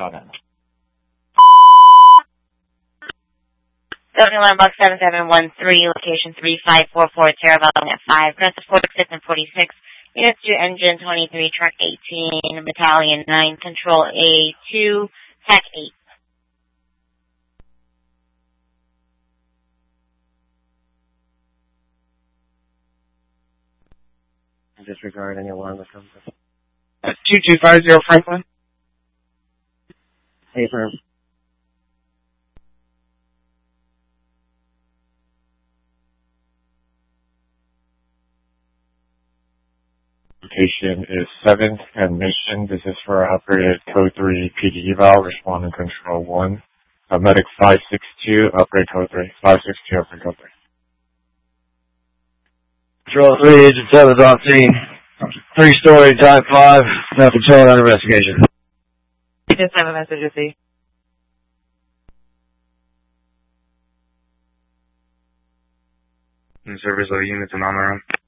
Got it. 71 Buck 7713, location 3544, Terraville at 5, Crescent 46 and 46, units to engine 23, truck 18, battalion 9, control A2, TAC 8. Disregard any alarm that comes up. 2250 Franklin. Hey, firm. Location is 7th and Mission. This is for operated code 3 PD eval, responding control 1. Medic 562, upgrade code 3. 562, upgrade code 3. Control 3, Agent 7's on scene. 3-story, type 5, now control under investigation. Just have a message to see. Service of units and on their own.